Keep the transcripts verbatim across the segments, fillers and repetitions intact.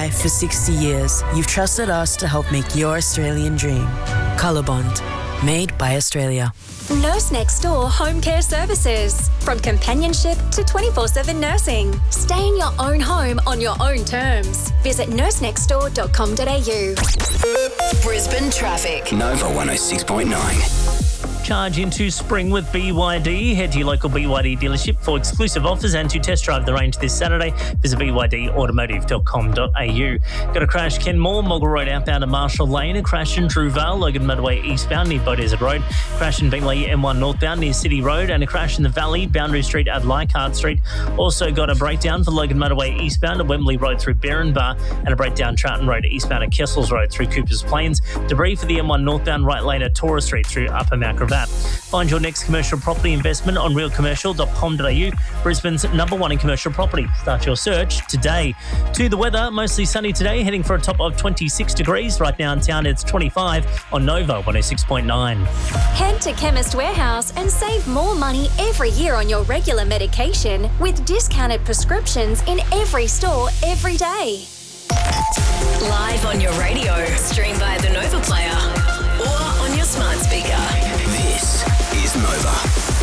why, for sixty years, you've trusted us to help make your Australian dream. Colorbond, made by Australia. Nurse Next Door Home Care Services. From companionship to twenty-four seven nursing. Stay in your own home on your own terms. Visit nurse next door dot com dot a u. Brisbane traffic. Nova one oh six point nine. Charge into spring with B Y D. Head to your local B Y D dealership for exclusive offers and to test drive the range this Saturday. Visit b y d automotive dot com dot a u. Got a crash Kenmore, Mogul Road outbound to Marshall Lane. A crash in Drew Vale, Logan Motorway eastbound near Beaudesert Road. Crash in Bingley M one northbound near City Road. And a crash in the Valley, Boundary Street at Leichhardt Street. Also got a breakdown for Logan Motorway eastbound to Wembley Road through Berrinbar. And a breakdown Troughton Road eastbound at Kessels Road through Coopers Plains. Debris for the M one northbound right lane at Torres Street through Upper Mount Gravatt. Find your next commercial property investment on real commercial dot com dot a u, Brisbane's number one in commercial property. Start your search today. To the weather, mostly sunny today, heading for a top of twenty-six degrees. Right now in town, it's twenty-five on Nova one oh six point nine. Head to Chemist Warehouse and save more money every year on your regular medication with discounted prescriptions in every store every day. Live on your radio, stream via the Nova Player or on your smart speaker. This is Nova.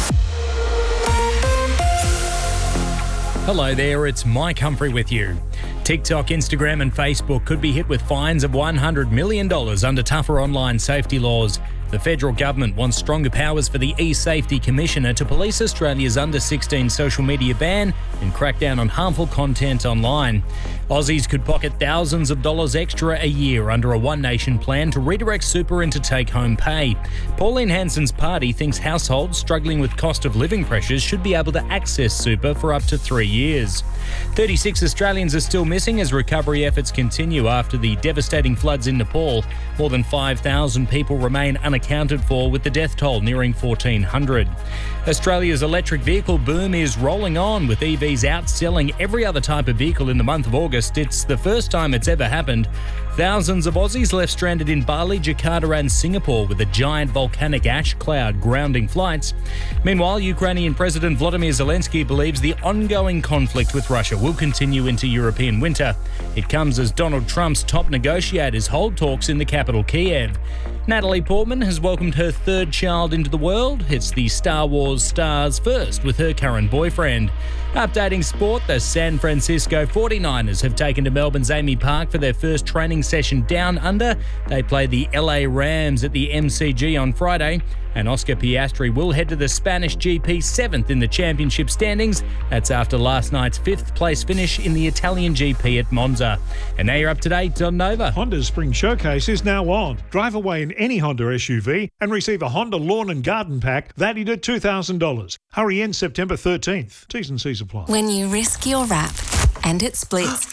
Hello there, it's Mike Humphrey with you. TikTok, Instagram and Facebook could be hit with fines of one hundred million dollars under tougher online safety laws. The federal government wants stronger powers for the eSafety Commissioner to police Australia's under sixteen social media ban and crack down on harmful content online. Aussies could pocket thousands of dollars extra a year under a One Nation plan to redirect super into take-home pay. Pauline Hanson's party thinks households struggling with cost of living pressures should be able to access super for up to three years. thirty-six Australians are still missing as recovery efforts continue after the devastating floods in Nepal. More than five thousand people remain unaccounted for, with the death toll nearing fourteen hundred. Australia's electric vehicle boom is rolling on, with E Vs outselling every other type of vehicle in the month of August. It's the first time it's ever happened. Thousands of Aussies left stranded in Bali, Jakarta and Singapore with a giant volcanic ash cloud grounding flights. Meanwhile, Ukrainian President Volodymyr Zelensky believes the ongoing conflict with Russia will continue into European winter. It comes as Donald Trump's top negotiators hold talks in the capital, Kiev. Natalie Portman has welcomed her third child into the world. It's the Star Wars star's first with her current boyfriend. Updating sport, the San Francisco forty-niners have taken to Melbourne's Amy Park for their first training session down under. They play the L A Rams at the M C G on Friday. And Oscar Piastri will head to the Spanish G P seventh in the championship standings. That's after last night's fifth place finish in the Italian G P at Monza. And now you're up to date on Nova. Honda's Spring Showcase is now on. Drive away in any Honda S U V and receive a Honda Lawn and Garden Pack valued at two thousand dollars. Hurry in September thirteenth. T's and C's apply. When you risk your wrap and it splits,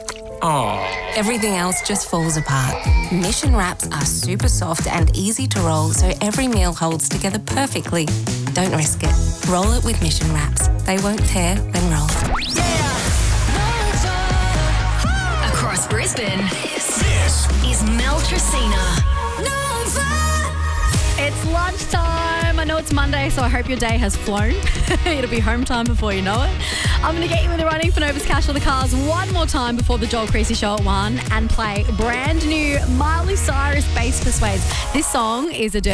Oh. everything else just falls apart. Mission wraps are super soft and easy to roll, so every meal holds together perfectly. Don't risk it. Roll it with Mission wraps. They won't tear when rolled. Across Brisbane, this, this is Mel Tracina. It's lunchtime. I know it's Monday, so I hope your day has flown. It'll be home time before you know it. I'm going to get you in the running for Nova's Cash for the Cars one more time before the Joel Creasy Show at one and play brand new Miley Cyrus Bass Persuades. This song is a dirty